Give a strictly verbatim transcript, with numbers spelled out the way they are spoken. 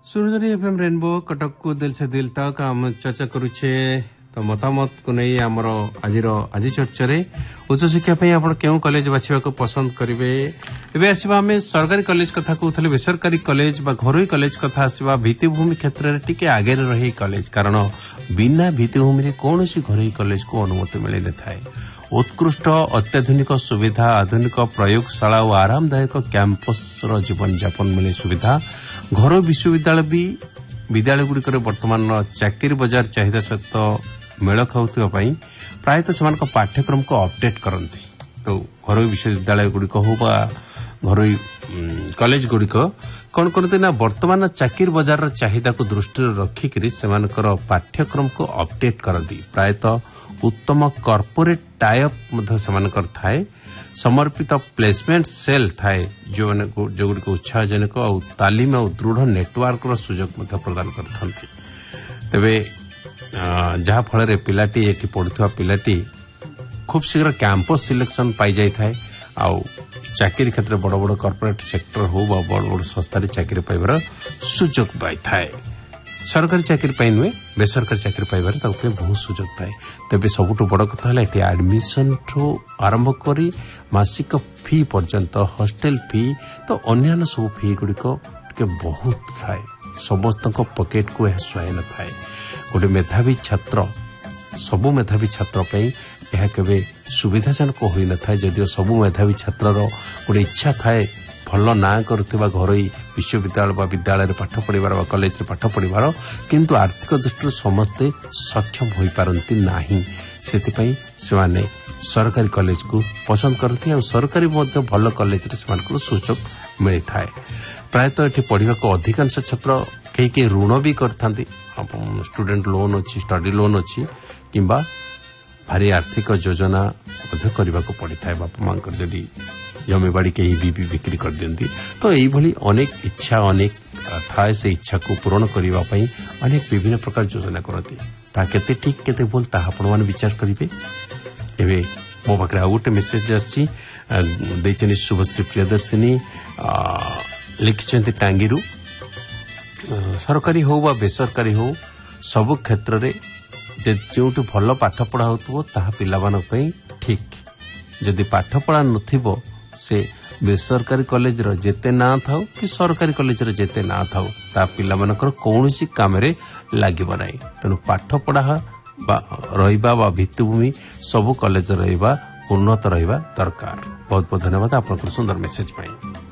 सुरजरी FM rainbow Cuttack को दिल से दिल तक आम चर्चा करुचे तो मतामत को नहीं आमर आज आज चर्चा उच्च शिक्षा आप क्यों कॉलेज बाछा को पसंद करेंगे एवं आसवा आम सरकारी कॉलेज कथा कहते बेसरकारी कॉलेज बा घरोई कॉलेज कथा आसवा भित्तिभूमि क्षेत्र में टिके आगे रही कॉलेज कारण बिना भित्तिभूमि कौन घरोई कॉलेज को अनुमति मिल न था उत्कृष्ट अत्याधुनिक सुविधा आधुनिक प्रयोगशाला और आरामदायक कैंपस जीवन यापन मिले सुविधा घर विश्वविद्यालय भी विद्यालय गुड़िक बर्तमान चाकरी बजार चाहिदा सहित मेल खाऊा प्रायतः से पाठ्यक्रम को अपडेट करती तो घर विश्वविद्यालय गुड़िक हो घर कॉलेज गुड़िक कौन करते ना वर्तमान चाकरी बजार चाहिदा को दृष्टि रखिक पाठ्यक्रम को अपडेट करती प्रायतः उत्तम कॉर्पोरेट टाइप थाए समर्पित प्लेसमेंट सेल थाए जो जो गुड़िक उत्साहजनक और तालीम और दृढ़ नेटवर्क सुजोग प्रदान करते तेरे जहा फल पिलाटी एटी पढ़ुवा पिलाटी खूब शीघ्र कैंपस सिलेक्शन पाई जाए थाए आउ चाकरी क्षेत्र बड़ बड़ कॉर्पोरेट सेक्टर हो बड़ बड़ संस्था चाकरी पाइबार सुजोग पाई थाए सरकारी चाकरी नुहे बेसरकारी चाकरी पाइबार बहुत सुजोग थाए तेज सबुठ बड़ कथा है एडमिशन ठू आरंभ करी मासिक फी पर्यंत हॉस्टल फी तो अन्य सब फी गुड़िक बहुत थाए समस्त पॉकेट को यह सुहाई न थाए गोटे मेधावी छात्र सबु मेधावी छात्र यह केवे सुविधाजनक हो न था जदिव सबु मेधावी छात्र गोटे इच्छा थाए भल ना करुवा घरोई विश्वविद्यालय बा विद्यालय पाठ पढ़िबार बा कॉलेज रे पाठ पढ़िबार किंतु आर्थिक दृष्टि समस्ते सक्षम हो पारंती नाही सेतिपई सेमाने सरकारी कॉलेज को पसंद करती और सरकारी मध्य भल कॉलेज रे सेमानकर सुযোগ मिली थाए प्रायतः एठी पढ़िबा को अधिकांश छात्र कई कई ऋण भी करथांती स्टूडेंट लोन अच्छी स्टडी लोन अच्छी किंबा भारी आर्थिक योजना करने को पड़ी था बापा माँ जदि जमी बाड़ी कहीं भी, भी बिक्री कर दियंती तो यही अनेक इच्छा अनेक थाए से इच्छा को पूरण करने अनेक विभिन्न प्रकार योजना करती केते ठीक केते भूल ता आपण माने विचार करिवे एबे मो पाखे आ गोटे मेसेज आछि देचनी शुभश्री प्रियदर्शिनी लिखिचंती टांगीरू सरकारी हो बा बेसरकारी हो सब क्षेत्र रे जो भल पाठ पढ़ा हो पिला ठीक जदि पाठ पढ़ा नथिबो से बेसरकारी कॉलेज रो जेते ना थाउ कि सरकारी कॉलेज रो जेते ना थाउ ता पिला मानकर कौनसी काम रे लागिबो नाही तेनु पाठ पढ़ा बा रहिबा बा भित्तिभूमि सब कॉलेज रहिबा उन्नत रहिबा दरकार बहुत बहुत धन्यवाद आपनकर सुंदर मेसेज पाई।